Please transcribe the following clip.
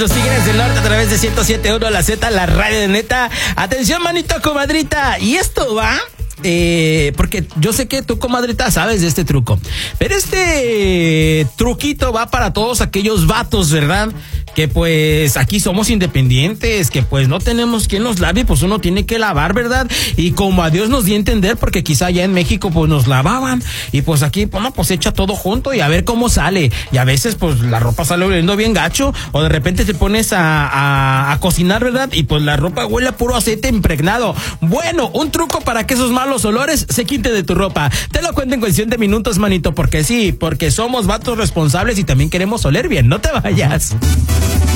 Los Tigres del Norte a través de 107.1 La Z, la radio de neta. Atención, manito, comadrita. Y esto va... porque yo sé que tú, comadrita, sabes de este truco, pero este truquito va para todos aquellos vatos, ¿verdad? Que pues aquí somos independientes, que pues no tenemos quien nos lave, pues uno tiene que lavar, ¿verdad? Y como a Dios nos dio a entender, porque quizá allá en México pues nos lavaban, y pues aquí, bueno, pues echa todo junto y a ver cómo sale. Y a veces pues la ropa sale oliendo bien gacho, o de repente te pones a cocinar, ¿verdad? Y pues la ropa huele a puro aceite impregnado. Bueno, un truco para que esos malos los olores se quite de tu ropa. Te lo cuento en cuestión de minutos, manito, porque sí, porque somos vatos responsables y también queremos oler bien. No te vayas.